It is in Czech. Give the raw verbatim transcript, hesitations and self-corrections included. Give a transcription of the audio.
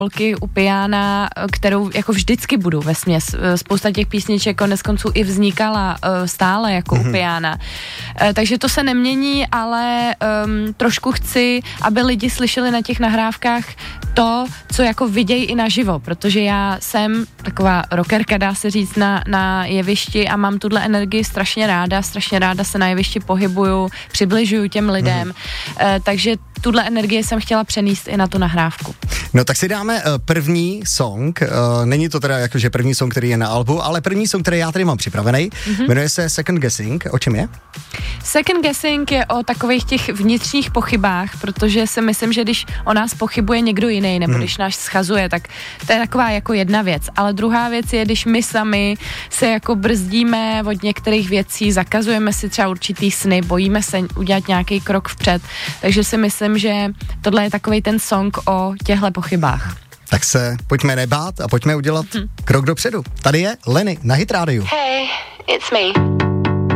holky u piana, kterou jako vždycky budu vesměs. Spousta těch písniček konec konců i vznikala uh, stále jako mm-hmm. u piana. Uh, takže to se nemění, ale um, trošku chci, aby lidi slyšeli na těch nahrávkách to, co jako vidějí i naživo, protože já jsem taková rockerka, dá se říct, na, na jevišti a mám tuhle energii strašně ráda, strašně ráda se na jevišti pohybuju, přibližuju těm lidem, mm-hmm. uh, takže tuhle energii jsem chtěla přenést i na tu nahrávku. No tak si dáme uh, první song, uh, není to teda jakože první song, který je na albu, ale první song, který já tady mám připravený, mm-hmm. jmenuje se Second Guessing. O čem je? Second Guessing je o takových těch vnitřních pochybách, protože si myslím, že když o nás pochybuje někdo jiný, nebo mm. když nás schazuje, tak to je taková jako jedna věc, ale druhá věc je, když my sami se jako brzdíme od některých věcí, zakazujeme si třeba určitý sny, bojíme se udělat nějaký krok vpřed, takže si myslím, že tohle je takovej ten song o těchto pochybách. Tak se pojďme nebát a pojďme udělat hmm. krok dopředu. Tady je Lenny na Hit Radio. Hey, it's me.